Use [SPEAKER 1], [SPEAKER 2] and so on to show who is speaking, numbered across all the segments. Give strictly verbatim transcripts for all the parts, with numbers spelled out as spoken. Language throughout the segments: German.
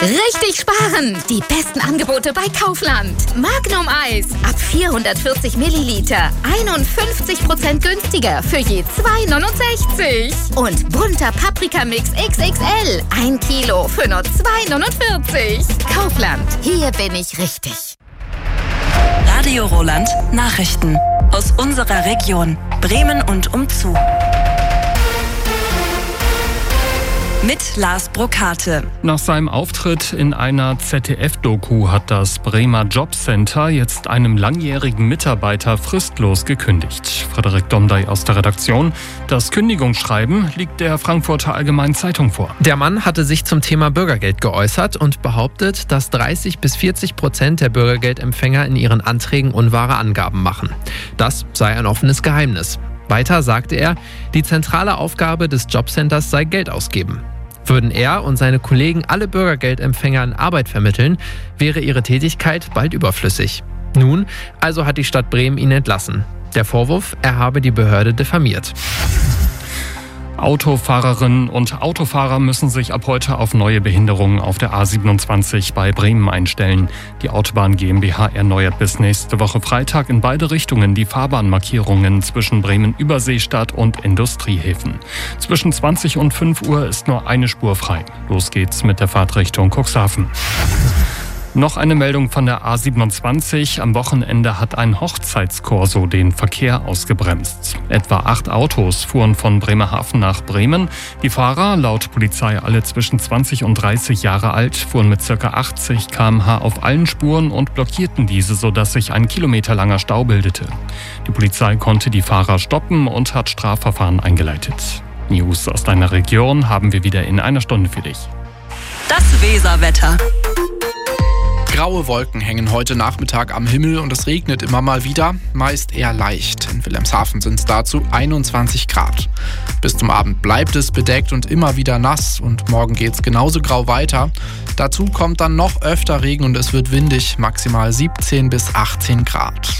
[SPEAKER 1] Richtig sparen! Die besten Angebote bei Kaufland. Magnum Eis ab vierhundertvierzig Milliliter. einundfünfzig Prozent günstiger für je zwei neunundsechzig. Und bunter Paprikamix X X L. Ein Kilo für nur zwei neunundvierzig. Kaufland. Hier bin ich richtig.
[SPEAKER 2] Radio Roland Nachrichten aus unserer Region Bremen und umzu. Mit Lars Brokate.
[SPEAKER 3] Nach seinem Auftritt in einer Z D F-Doku hat das Bremer Jobcenter jetzt einem langjährigen Mitarbeiter fristlos gekündigt. Frederik Domdey aus der Redaktion. Das Kündigungsschreiben liegt der Frankfurter Allgemeinen Zeitung vor.
[SPEAKER 4] Der Mann hatte sich zum Thema Bürgergeld geäußert und behauptet, dass dreißig bis vierzig Prozent der Bürgergeldempfänger in ihren Anträgen unwahre Angaben machen. Das sei ein offenes Geheimnis. Weiter sagte er, die zentrale Aufgabe des Jobcenters sei Geld ausgeben. Würden er und seine Kollegen alle Bürgergeldempfänger in Arbeit vermitteln, wäre ihre Tätigkeit bald überflüssig. Nun also hat die Stadt Bremen ihn entlassen. Der Vorwurf, er habe die Behörde diffamiert.
[SPEAKER 3] Autofahrerinnen und Autofahrer müssen sich ab heute auf neue Behinderungen auf der A siebenundzwanzig bei Bremen einstellen. Die Autobahn GmbH erneuert bis nächste Woche Freitag in beide Richtungen die Fahrbahnmarkierungen zwischen Bremen-Überseestadt und Industriehäfen. Zwischen zwanzig und fünf Uhr ist nur eine Spur frei. Los geht's mit der Fahrtrichtung Cuxhaven. Noch eine Meldung von der A siebenundzwanzig. Am Wochenende hat ein Hochzeitskorso den Verkehr ausgebremst. Etwa acht Autos fuhren von Bremerhaven nach Bremen. Die Fahrer, laut Polizei alle zwischen zwanzig und dreißig Jahre alt, fuhren mit ca. achtzig Kilometer pro Stunde auf allen Spuren und blockierten diese, sodass sich ein kilometerlanger Stau bildete. Die Polizei konnte die Fahrer stoppen und hat Strafverfahren eingeleitet. News aus deiner Region haben wir wieder in einer Stunde für dich.
[SPEAKER 2] Das Weserwetter.
[SPEAKER 5] Graue Wolken hängen heute Nachmittag am Himmel und es regnet immer mal wieder, meist eher leicht. In Wilhelmshaven sind es dazu einundzwanzig Grad. Bis zum Abend bleibt es bedeckt und immer wieder nass und morgen geht es genauso grau weiter. Dazu kommt dann noch öfter Regen und es wird windig, maximal siebzehn bis achtzehn Grad.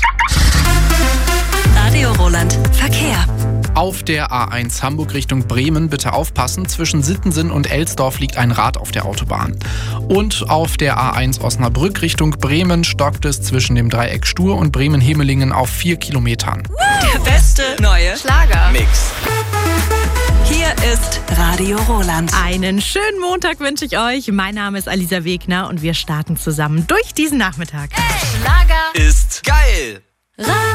[SPEAKER 2] Radio Roland Verkehr.
[SPEAKER 5] Auf der A eins Hamburg Richtung Bremen bitte aufpassen. Zwischen Sittensen und Elsdorf liegt ein Rad auf der Autobahn. Und auf der A eins Osnabrück Richtung Bremen stockt es zwischen dem Dreieck Stur und Bremen-Hemelingen auf vier Kilometern.
[SPEAKER 2] Der beste neue
[SPEAKER 6] Schlager-Mix.
[SPEAKER 2] Hier ist Radio Roland.
[SPEAKER 7] Einen schönen Montag wünsche ich euch. Mein Name ist Alisa Wegner und wir starten zusammen durch diesen Nachmittag.
[SPEAKER 6] Hey. Schlager
[SPEAKER 8] ist geil.